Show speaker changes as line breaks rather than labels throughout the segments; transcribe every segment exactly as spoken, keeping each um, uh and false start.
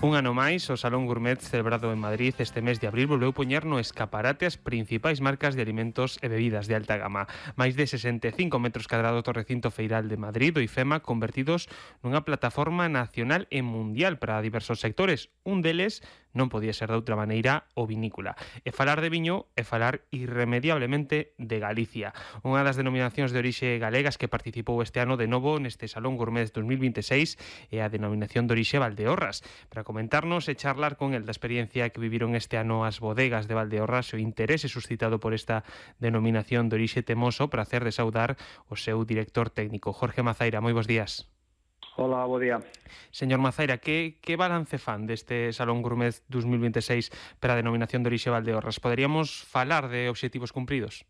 Un ano máis, o Salón Gourmet celebrado en Madrid este mes de abril volveu poñer no escaparate as principais marcas de alimentos e bebidas de alta gama. Máis de sesenta e cinco metros cadrados do recinto feiral de Madrid, do IFEMA, convertidos nunha plataforma nacional e mundial para diversos sectores. Un deles non podía ser de outra maneira o vinícola. E falar de viño é falar irremediablemente de Galicia. Unha das denominacións de orixe galegas que participou este ano de novo neste Salón Gourmet dos mil vinte e seis é a denominación de orixe Valdeorras. Para comentarnos e charlar con el da experiencia que viviron este ano as bodegas de Valdeorras e o interese suscitado por esta denominación de orixe, temos o prazer de saudar o seu director técnico, Jorge Mazaira. Moi bons días.
Hola, bo día.
Señor Mazaira, que, que balance fan deste Salón Gourmet dos mil vinte e seis para a denominación de orixe Valdeorras? Poderíamos falar de obxectivos cumpridos?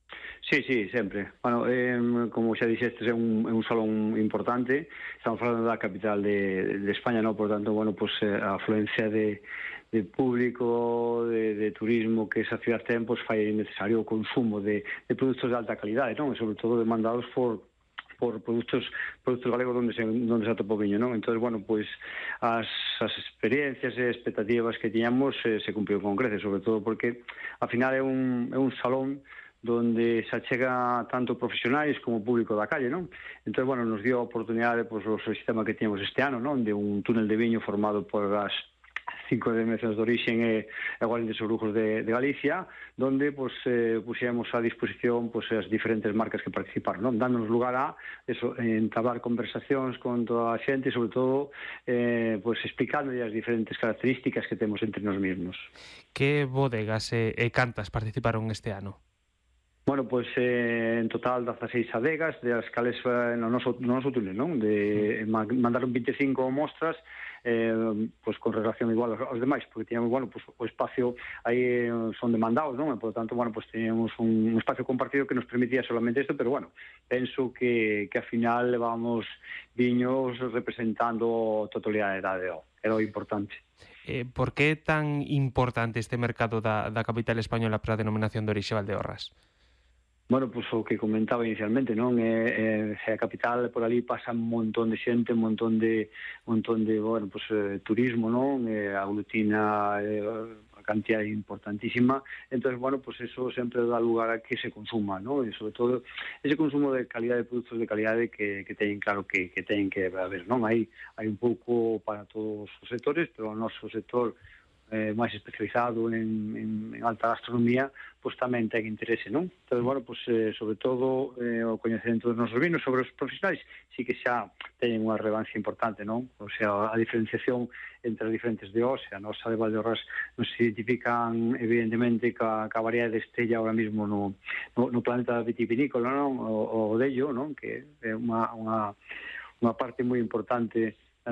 Sí, sí, sempre. Bueno, eh, como xa dixestes, é un, é un salón importante. Estamos falando da capital de, de España, ¿no? Por tanto, bueno, pues eh, a afluencia de, de público, de, de turismo que esa ciudad ten, pues fai necesario o consumo de, de produtos de alta calidade, ¿no? E sobre todo demandados por por produtos produtos galegos onde se onde se atopa o viño, non? Entonces, bueno, pois as as experiencias e expectativas que tiñamos eh, se cumpriu con creces, sobre todo porque ao final é un é un salón donde se achega tanto profesionais como público da calle, non? Entón, bueno, nos dio a oportunidade, pois, o sistema que tínhamos este ano, non? De un túnel de viño formado por as cinco denominacións de orixen e, e cuarenta sobrujos de, de Galicia, donde pues, eh, puxemos a disposición pues, as diferentes marcas que participaron, non? Dándonos lugar a eso, entablar conversacións con toda a xente e, sobre todo, eh, pues, explicando as diferentes características que temos entre nós mesmos.
Que bodegas e, e cantas participaron este ano?
Bueno, pois pues, eh, en total dezaseis adegas, de as cales eh, no noso, no noso túnel, non? De, mandaron vinte e cinco mostras, eh, pues, con relación igual aos, aos demais, porque tiñamos, bueno, pues, o espacio aí son demandados, non? E, por tanto, bueno, pues, teníamos un, un espacio compartido que nos permitía solamente isto, pero, bueno, penso que, que a final levamos viños representando a totalidade da idade, era o importante.
Eh, por que é tan importante este mercado da, da capital española para a denominación de orixe Valdeorras?
Bueno, pois pues, o que comentaba inicialmente, non? É, é, a capital, por ali pasa un montón de xente, un montón de, un montón de, bueno, pues, eh, turismo, non? Eh, aglutina eh, a cantidad importantísima. Entón, bueno, pues eso sempre dá lugar a que se consuma, non? E, sobre todo, ese consumo de calidade, de produtos de calidade que, que teñen claro que, que teñen que haber, non? Hai, hai un pouco para todos os sectores, pero o noso sector eh, máis especializado en, en, en alta gastronomía, pois tamén ten interese, non? Entón, bueno, pois, eh, sobre todo, eh, o coñecemento dos nosos vinos sobre os profesionais, sí que xa teñen unha relevancia importante, non? O sea, a diferenciación entre as diferentes de Os, a nosa de Valdeorras nos identifican, evidentemente, ca, ca variedade de Estella ahora mismo no, no, no planeta vitivinícola, non? O, o dello, non? Que é unha, unha, unha parte moi importante